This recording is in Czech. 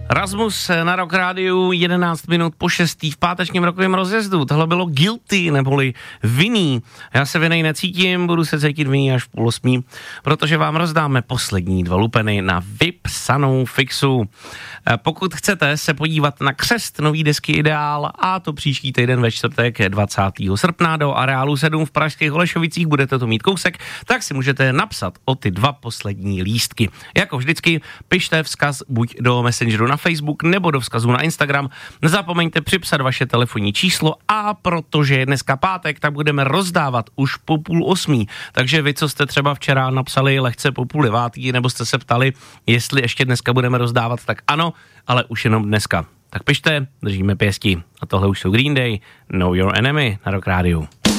Rasmus na Rock Rádiu 11 minut po 6. v pátečním rokovém rozjezdu. Tohle bylo Guilty, neboli Vinný. Já se vinej necítím, budu se cítit vinný až v 7:30, protože vám rozdáme poslední 2 lupeny na vypsanou fixu. Pokud chcete se podívat na křest nový desky Ideál, a to příští týden ve čtvrtek 20. srpna do Areálu 7 v pražských Holešovicích, budete to mít kousek, tak si můžete napsat o ty 2 poslední lístky. Jako vždycky, pište vzkaz buď do Messengeru na Facebook nebo do vzkazu na Instagram. Nezapomeňte připsat vaše telefonní číslo, a protože je dneska pátek, tak budeme rozdávat už po 7:30. Takže vy, co jste třeba včera napsali lehce po 8:30, nebo jste se ptali, jestli ještě dneska budeme rozdávat, tak ano, ale už jenom dneska. Tak pište, držíme pěsti. A tohle už jsou Green Day, Know Your Enemy na Rock Rádiu.